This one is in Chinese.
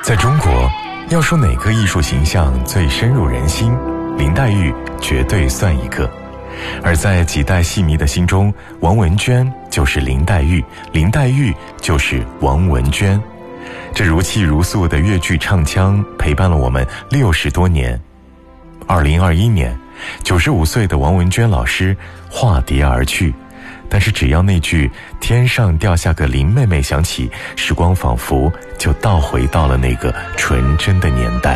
在中国，要说哪个艺术形象最深入人心，林黛玉绝对算一个。而在几代戏迷的心中，王文娟就是林黛玉，林黛玉就是王文娟。这如泣如诉的粤剧唱腔陪伴了我们60多年。2021年，95岁的王文娟老师化蝶而去，但是只要那句天上掉下个林妹妹响起，时光仿佛就倒回到了那个纯真的年代。